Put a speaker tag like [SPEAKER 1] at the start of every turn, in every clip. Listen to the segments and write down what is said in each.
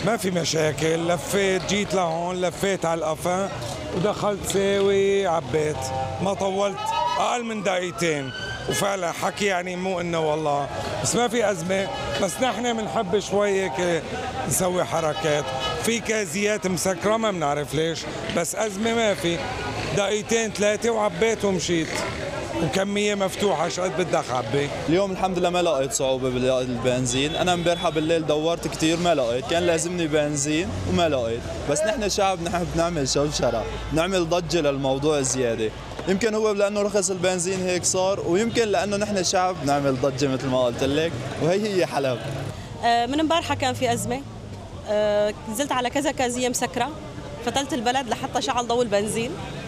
[SPEAKER 1] ما في مشاكل. لفيت جيت لهون، لفيت على القفا ودخلت ساوي عبيت، ما طولت اقل من دقيقتين. وفعلا حكي يعني مو انه والله، بس ما في ازمه. بس نحن بنحب شوي هيك نسوي حركات، في كازيات مسكره ما بنعرف ليش، بس ازمه ما في. دقيقتين ثلاثه وعبيت ومشيت، وكميه مفتوحه شقد بدك عبي.
[SPEAKER 2] اليوم الحمد لله ما لقيت صعوبة بالبنزين، أنا امبارحة بالليل دورت كثير ما لقيت، كان لازمني بنزين وما لقيت، بس نحن شعب نحب نعمل شوشرة، نعمل ضجة للموضوع زيادة، يمكن هو لأنه رخص البنزين هيك صار، ويمكن لأنه نحن شعب نعمل ضجة مثل ما قلت لك، وهي حلب.
[SPEAKER 3] من امبارحة كان في أزمة، نزلت على كذا كازية مسكرة، فتلت البلد لحتى شعل ضوء البنزين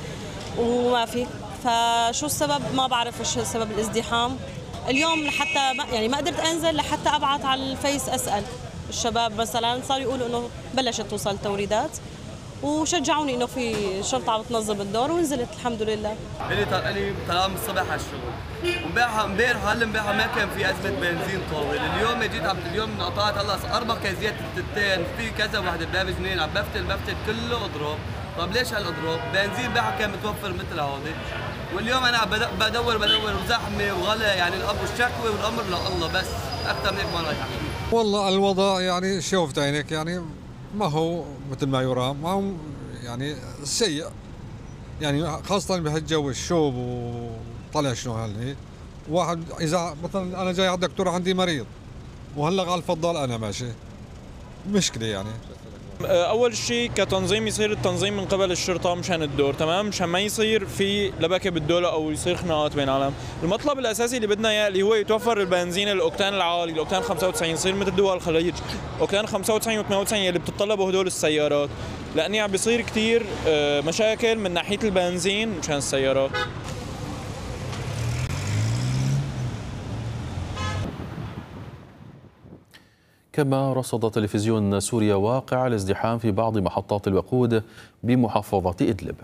[SPEAKER 3] وما في. فشو السبب؟ ما بعرف ايش سبب الازدحام اليوم. لحتى ما قدرت انزل لحتى ابعث على الفيس اسال الشباب، مثلا صاروا يقولوا انه بلشت توصل التوريدات، وشجعوني انه في شرطه عم تنظم الدور، ونزلت الحمد لله.
[SPEAKER 4] الي طلع من الصبح على الشغل، امبارح ما كان في ازمه بنزين طاول. اليوم جيت اليوم قطعت هلا 4 كازيات التتين، في كذا وحده باب جنين عم بفتل كله اضرب. طب ليش هالاضراب؟ بنزين امبارح كان متوفر مثل هودي، واليوم انا بدور وزحمه وغلا. يعني الامر الشكوى والامر لله، بس اكثر من هيك ما رايح.
[SPEAKER 5] والله الوضع يعني شوفت عينك، يعني ما هو مثل ما يرام، ما هو يعني سيء، يعني خاصة بهالجو الشوب وطلع شنو هالهي. واحد إذا مثلا أنا جاي على الدكتور عندي مريض وهلا على الفضل أنا ماشي، مشكلة يعني.
[SPEAKER 6] اول شيء كتنظيم يصير التنظيم من قبل الشرطه مشان الدور، تمام، مشان ما يصير في لبكه بالدوله او يصير خناقات بين العالم. المطلب الاساسي اللي بدنا اياه اللي هو يتوفر البنزين الاوكتان العالي، الاوكتان 95، يصير مثل دول الخليج اوكتان 95 و98 اللي بتتطلبوا هدول السيارات، لاني عم بيصير كثير مشاكل من ناحيه البنزين مشان السيارات.
[SPEAKER 7] كما رصد تلفزيون سوريا واقع الازدحام في بعض محطات الوقود بمحافظة إدلب.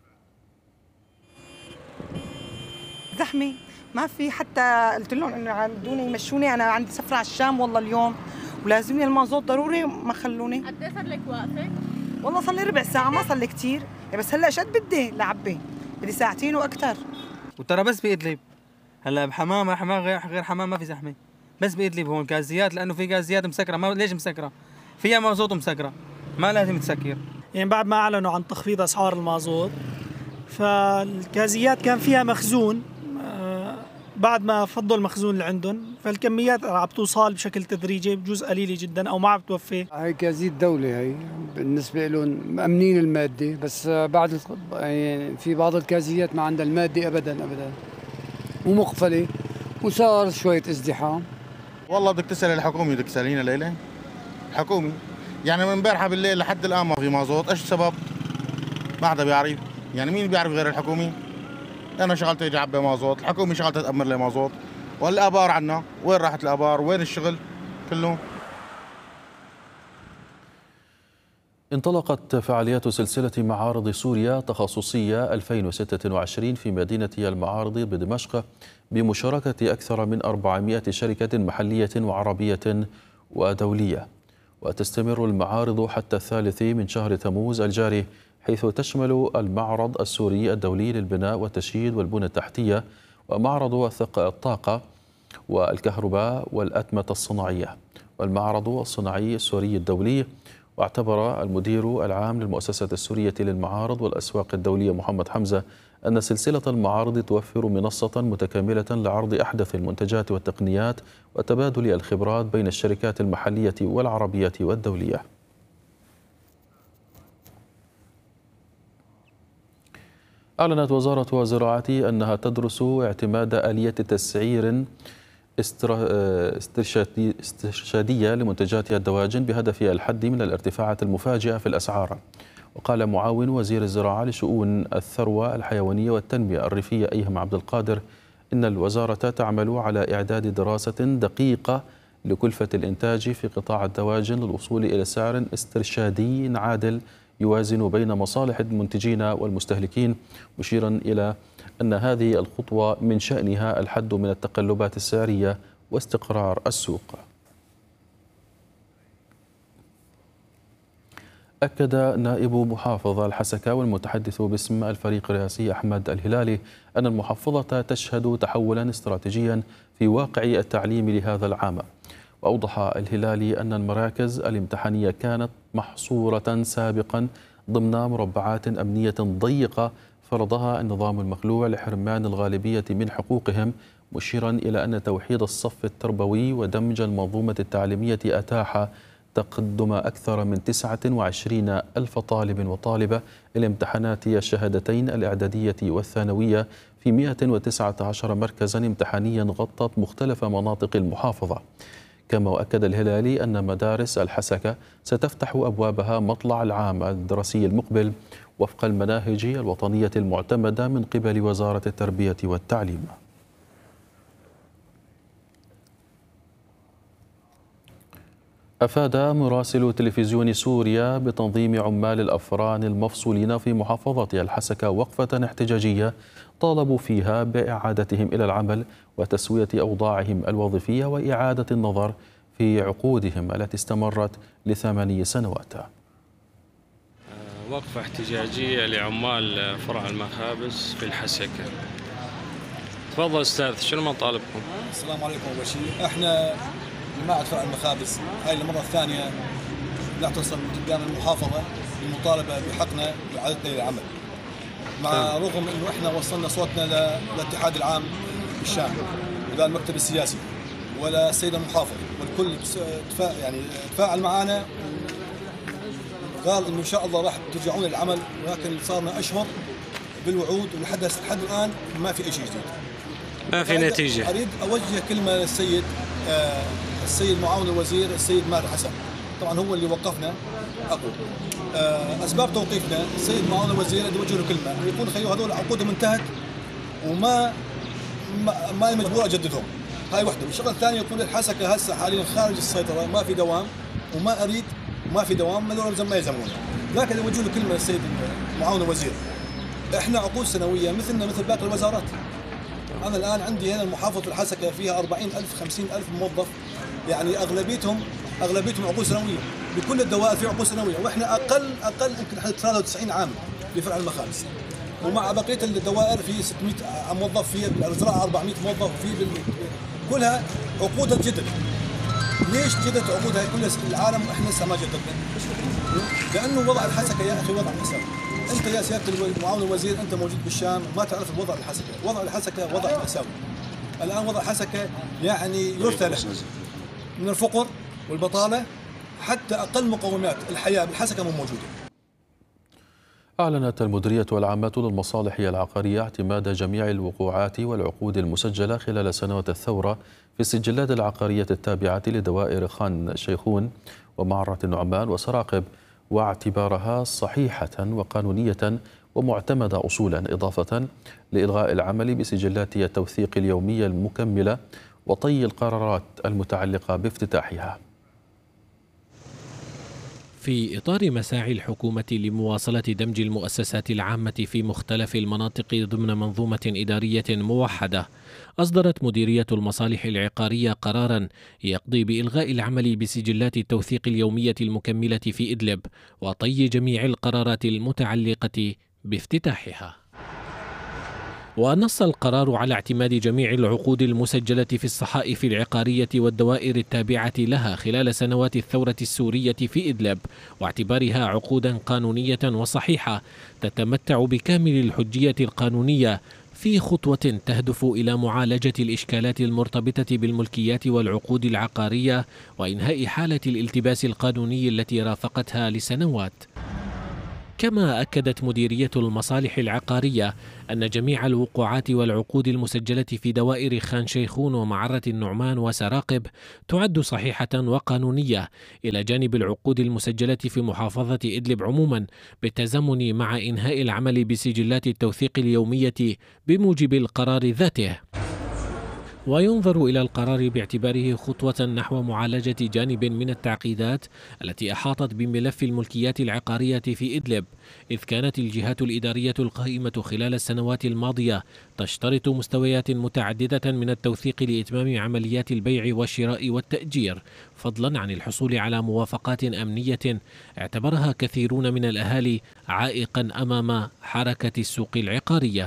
[SPEAKER 8] زحمة ما في، حتى قلت لهم انه عندوني يمشوني، انا عندي سفرة على الشام والله اليوم ولازمني المازوت ضروري، ما خلوني.
[SPEAKER 9] قد ايه صار لك واقفة؟
[SPEAKER 8] والله صار لي ربع ساعة، ما صار لي كثير، بس هلا شد بدي لعبي، بدي ساعتين واكثر.
[SPEAKER 10] وترى بس بإدلب، هلا بحمام غير حمام ما في زحمة، بس بإدلب هون غازيات، لأنه في غازيات مسكرة. ما ليش مسكرة؟ فيها مازوت مسكرة، ما لازم تسكر.
[SPEAKER 11] يعني بعد ما أعلنوا عن تخفيض أسعار المازوت، فالغازيات كان فيها مخزون، بعد ما فضوا المخزون اللي عندهم، فالكميات عم توصل بشكل تدريجي، بجوز قليلة جدا أو ما عم توفي.
[SPEAKER 12] هي غازية دولة، هي بالنسبة لهم مأمنين المادة، بس بعد يعني في بعض الغازيات ما عندها المادة أبدا ومقفلة، وصار شوية ازدحام.
[SPEAKER 13] والله بدك تسأل الحكومة، بدك تسألينا ليلى الحكومة. يعني من امبارحة بالليل لحد الآن ما في مازوت، ايش السبب؟ ما حدا بيعرف، يعني مين بيعرف غير الحكومة؟ أنا شغلت اجي اعبي مازوت، الحكومة شغلتها تأمر لي مازوت، والآبار عنا، وين راحت الآبار؟ وين الشغل؟ كله.
[SPEAKER 7] انطلقت فعاليات سلسلة معارض سوريا تخصصية 2026 في مدينة المعارض بدمشق بمشاركة أكثر من 400 شركة محلية وعربية ودولية. وتستمر المعارض حتى 3 من شهر تموز الجاري، حيث تشمل المعرض السوري الدولي للبناء والتشييد والبنى التحتية، ومعرض الطاقة والكهرباء والأتمة الصناعية، والمعرض الصناعي السوري الدولي. واعتبر المدير العام للمؤسسة السورية للمعارض والأسواق الدولية محمد حمزة أن سلسلة المعارض توفر منصة متكاملة لعرض أحدث المنتجات والتقنيات وتبادل الخبرات بين الشركات المحلية والعربية والدولية. أعلنت وزارة الزراعة أنها تدرس اعتماد آلية تسعير استرشادية لمنتجات الدواجن بهدف الحد من الارتفاعات المفاجئة في الأسعار. وقال معاون وزير الزراعة لشؤون الثروة الحيوانية والتنمية الريفية أيهم عبد القادر إن الوزارة تعمل على إعداد دراسة دقيقة لكلفة الإنتاج في قطاع الدواجن للوصول إلى سعر استرشادي عادل يوازن بين مصالح المنتجين والمستهلكين، مشيرا إلى أن هذه الخطوة من شأنها الحد من التقلبات السعرية واستقرار السوق. أكد نائب محافظ الحسكة والمتحدث باسم الفريق الرئاسي أحمد الهلالي أن المحافظة تشهد تحولا استراتيجيا في واقع التعليم لهذا العام. وأوضح الهلالي أن المراكز الامتحانية كانت محصورة سابقا ضمن مربعات أمنية ضيقة فرضها النظام المخلوع لحرمان الغالبية من حقوقهم، مشيرا إلى أن توحيد الصف التربوي ودمج المنظومة التعليمية أتاح تقدم أكثر من 29 ألف طالب وطالبة إلى امتحانات الشهادتين الإعدادية والثانوية في 119 مركزا امتحانيا غطت مختلف مناطق المحافظة. كما وأكد الهلالي أن مدارس الحسكة ستفتح أبوابها مطلع العام الدراسي المقبل وفق المناهج الوطنية المعتمدة من قبل وزارة التربية والتعليم. أفاد مراسل تلفزيون سوريا بتنظيم عمال الأفران المفصولين في محافظة الحسكة وقفة احتجاجية طالبوا فيها بإعادتهم إلى العمل وتسوية أوضاعهم الوظيفية وإعادة النظر في عقودهم التي استمرت ل8 سنوات.
[SPEAKER 9] وقفة احتجاجية لعمال فرع المخابز في الحسكة. تفضل أستاذ، شنو مطالبكم؟
[SPEAKER 14] السلام عليكم. أول شيء احنا جماعة فرع المخابز هاي المرة الثانية نعتصم قدام المحافظة للمطالبة بحقنا وإعادتنا للعمل، مع رغم انه احنا وصلنا صوتنا للاتحاد العام بالشام ولا المكتب السياسي ولا السيد المحافظ، والكل تفاعل معنا قال انه ان شاء الله راح ترجعون للعمل، ولكن صارنا اشهر بالوعود ولحد الان ما في اي شيء جديد،
[SPEAKER 9] ما في نتيجة.
[SPEAKER 14] اريد اوجه كلمة للسيد السيد معاون الوزير السيد ماهر حسن، طبعا هو اللي وقفنا. اقول اسباب توقيفنا السيد معاون الوزير يوجه له كلمه ويقول خيو هذول عقودهم انتهت وما ما مجبور اجددهم، هاي وحده. والشغله الثانيه يقول الحسكه هسه حاليا خارج السيطره، ما في دوام وما اريد ما في دوام، ما يلزمون. لكن يوجه له كلمه للسيد معاون الوزير، احنا عقود سنويه مثلنا مثل باقي الوزارات. انا الان عندي هنا المحافظه الحسكه فيها 40,000 50,000 موظف، يعني اغلبيتهم عقود سنويه، بكل الدوائر في عقود سنويه، واحنا اقل يمكن 93 عامل بفرع المخابز، ومع بقيه الدوائر في 600 موظف، في الزراعه 400 موظف، وفي كلها عقودها جدد. ليش جدد عقودها كل العالم واحنا لسه ما جددنا؟ لانه وضع الحسكه يا اخي وضع مأساوي. انت يا سياده معاون الوزير انت موجود بالشام ما تعرف الوضع الحسكه، وضع الحسكه وضع مأساوي. الان وضع الحسكه يعني يرثى له من الفقر والبطاله، حتى اقل مقومات الحياه بالحسكه مو موجوده.
[SPEAKER 7] أعلنت المديرية العامة للمصالح العقارية اعتماد جميع الوقوعات والعقود المسجلة خلال سنوات الثورة في السجلات العقارية التابعة لدوائر خان شيخون ومعرة النعمان وسراقب، واعتبارها صحيحة وقانونية ومعتمدة أصولا، إضافة لإلغاء العمل بسجلات التوثيق اليومية المكملة وطي القرارات المتعلقة بافتتاحها.
[SPEAKER 15] في إطار مساعي الحكومة لمواصلة دمج المؤسسات العامة في مختلف المناطق ضمن منظومة إدارية موحدة، أصدرت مديرية المصالح العقارية قراراً يقضي بإلغاء العمل بسجلات التوثيق اليومية المكملة في إدلب وطي جميع القرارات المتعلقة بافتتاحها. ونص القرار على اعتماد جميع العقود المسجلة في الصحائف العقارية والدوائر التابعة لها خلال سنوات الثورة السورية في إدلب، واعتبارها عقودا قانونية وصحيحة تتمتع بكامل الحجية القانونية في خطوة تهدف إلى معالجة الإشكالات المرتبطة بالملكيات والعقود العقارية وإنهاء حالة الالتباس القانوني التي رافقتها لسنوات. كما أكدت مديرية المصالح العقارية أن جميع الوقوعات والعقود المسجلة في دوائر خان شيخون ومعرة النعمان وسراقب تعد صحيحة وقانونية، إلى جانب العقود المسجلة في محافظة إدلب عموما، بالتزامن مع إنهاء العمل بسجلات التوثيق اليومية بموجب القرار ذاته. وينظر إلى القرار باعتباره خطوة نحو معالجة جانب من التعقيدات التي أحاطت بملف الملكيات العقارية في إدلب، إذ كانت الجهات الإدارية القائمة خلال السنوات الماضية تشترط مستويات متعددة من التوثيق لإتمام عمليات البيع والشراء والتأجير، فضلا عن الحصول على موافقات أمنية اعتبرها كثيرون من الأهالي عائقا أمام حركة السوق العقارية.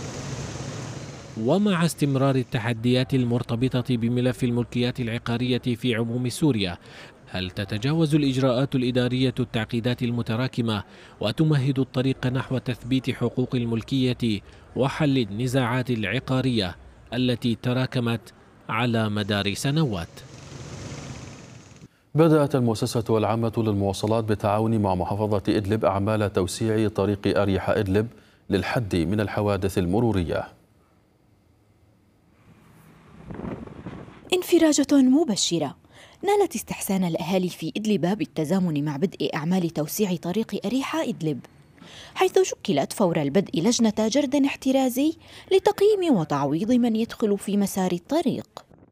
[SPEAKER 15] ومع استمرار التحديات المرتبطة بملف الملكيات العقارية في عموم سوريا، هل تتجاوز الإجراءات الإدارية التعقيدات المتراكمة وتمهد الطريق نحو تثبيت حقوق الملكية وحل النزاعات العقارية التي تراكمت على مدار سنوات؟
[SPEAKER 7] بدأت المؤسسة العامة للمواصلات بالتعاون مع محافظة إدلب أعمال توسيع طريق أريحة إدلب للحد من الحوادث المرورية.
[SPEAKER 16] انفراجة مبشرة نالت استحسان الأهالي في إدلب بالتزامن مع بدء أعمال توسيع طريق أريحة إدلب، حيث شكلت فور البدء لجنة جرد احترازي لتقييم وتعويض من يدخل في مسار الطريق.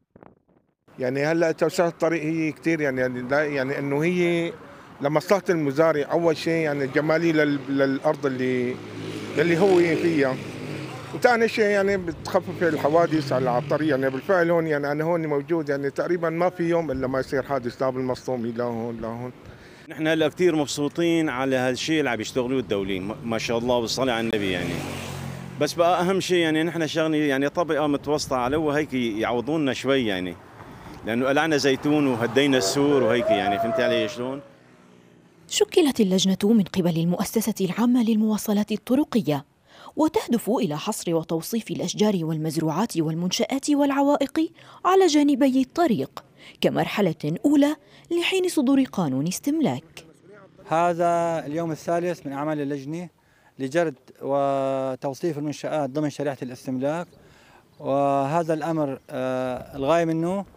[SPEAKER 17] يعني هلا توسعة الطريق هي كثير يعني انه هي لمصلحة المزارع اول شيء، يعني جمالي للارض اللي هو فيها، وثاني شيء يعني بتخفف الحوادث على الطريق. يعني بالفعل هون يعني انا هون موجود، يعني تقريبا ما في يوم الا ما يصير حادث لا بالمصطومي لا هون لا هون.
[SPEAKER 18] نحن هلا كثير مبسوطين على هالشيء اللي عم يشتغلوه الدولين، ما شاء الله والصلاة على النبي. يعني بس بقى اهم شيء يعني نحن شغلي يعني طبقه متوسطه على هيك يعوضونا شوي، يعني لانه قلعنا زيتون وهدينا السور وهيك، يعني فهمتي علي شلون؟
[SPEAKER 16] شكلت اللجنة من قبل المؤسسة العامة للمواصلات الطرقية، وتهدف إلى حصر وتوصيف الأشجار والمزروعات والمنشآت والعوائق على جانبي الطريق كمرحلة أولى لحين صدور قانون استملاك.
[SPEAKER 19] هذا اليوم الثالث من أعمال اللجنة لجرد وتوصيف المنشآت ضمن شريعة الاستملاك، وهذا الأمر الغاية منه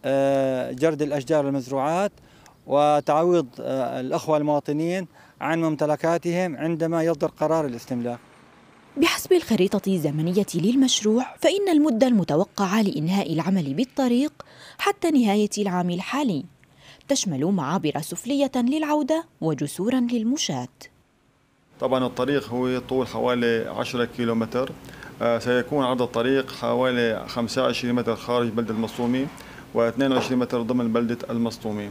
[SPEAKER 19] جرد الأشجار والمزروعات وتعويض الأخوة المواطنين عن ممتلكاتهم عندما يصدر قرار الاستملاك.
[SPEAKER 16] بحسب الخريطة الزمنية للمشروع، فإن المدة المتوقعة لإنهاء العمل بالطريق حتى نهاية العام الحالي تشمل معابر سفلية للعودة وجسورا للمشاة.
[SPEAKER 20] طبعا الطريق هو طول حوالي 10 كيلومتر، سيكون عرض الطريق حوالي 25 متر خارج بلدة المصطومي و22 متر ضمن بلدة المصطومي.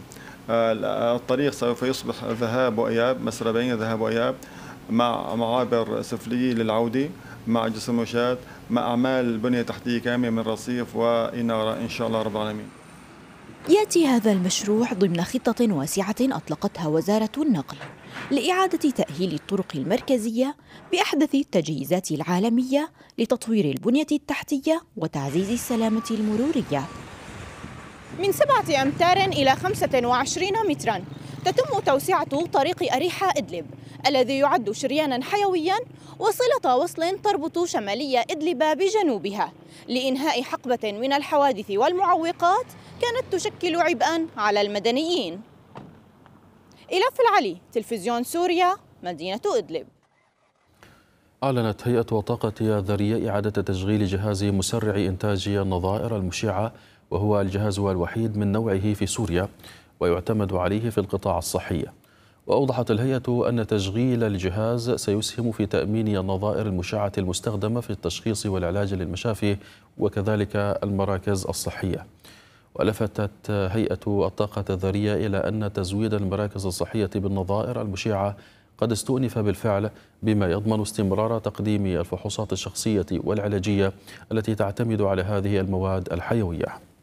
[SPEAKER 20] الطريق سوف يصبح ذهاب وإياب، مسربين ذهاب وإياب مع معابر سفلية للعودة، مع جسر مشاة، مع أعمال بنية تحتية كاملة من رصيف وإنارة إن شاء الله رب العالمين.
[SPEAKER 16] يأتي هذا المشروع ضمن خطة واسعة أطلقتها وزارة النقل لإعادة تأهيل الطرق المركزية بأحدث التجهيزات العالمية لتطوير البنية التحتية وتعزيز السلامة المرورية.
[SPEAKER 21] من 7 أمتار إلى 25 متراً تتم توسعة طريق أريحة إدلب الذي يعد شرياناً حيوياً وصلة وصل تربط شمالية إدلب بجنوبها لإنهاء حقبة من الحوادث والمعوقات كانت تشكل عبئاً على المدنيين. إلاف العلي، تلفزيون سوريا، مدينة إدلب.
[SPEAKER 7] أعلنت هيئة الطاقة الذرية إعادة تشغيل جهاز مسرع إنتاج النظائر المشعة، وهو الجهاز الوحيد من نوعه في سوريا ويعتمد عليه في القطاع الصحي. وأوضحت الهيئة أن تشغيل الجهاز سيسهم في تأمين النظائر المشعة المستخدمة في التشخيص والعلاج للمشافي وكذلك المراكز الصحية. ولفتت هيئة الطاقة الذرية إلى أن تزويد المراكز الصحية بالنظائر المشعة قد استؤنف بالفعل، بما يضمن استمرار تقديم الفحوصات الشخصية والعلاجية التي تعتمد على هذه المواد الحيوية.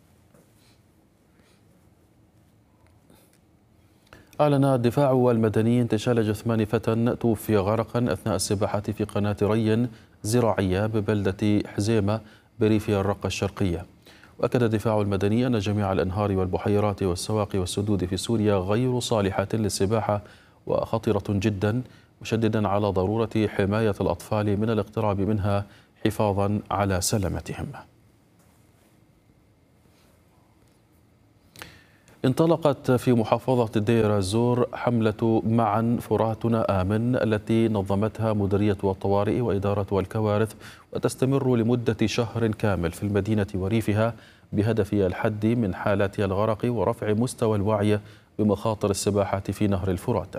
[SPEAKER 7] أعلن الدفاع المدني انتشال جثمان فتى توفي غرقا أثناء السباحة في قناة ري زراعية ببلدة حزيمة بريف الرقة الشرقية. وأكد الدفاع المدني أن جميع الأنهار والبحيرات والسواقي والسدود في سوريا غير صالحة للسباحة وخطرة جدا، مشددا على ضرورة حماية الأطفال من الاقتراب منها حفاظا على سلامتهم. انطلقت في محافظة دير الزور حملة معا فراتنا آمن التي نظمتها مديرية الطوارئ وإدارة الكوارث، وتستمر لمدة شهر كامل في المدينة وريفها بهدف الحد من حالات الغرق ورفع مستوى الوعي بمخاطر السباحة في نهر الفرات.